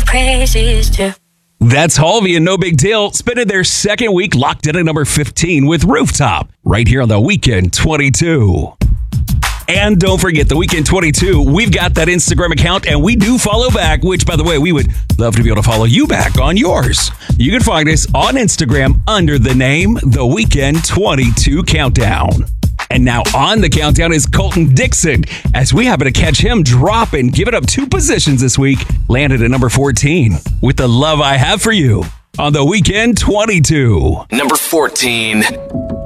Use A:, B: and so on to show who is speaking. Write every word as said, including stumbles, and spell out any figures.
A: praises too.
B: That's Halvey and No Big Deal spending their second week locked in at number fifteen with Rooftop right here on the Weekend twenty-two. And don't forget, the Weekend twenty-two, we've got that Instagram account and we do follow back, which, by the way, we would love to be able to follow you back on yours. You can find us on Instagram under the name The Weekend twenty-two Countdown. And now on the countdown is Colton Dixon, as we happen to catch him dropping, giving up two positions this week, landed at number fourteen with The Love I Have For You on the Weekend twenty-two.
C: Number fourteen.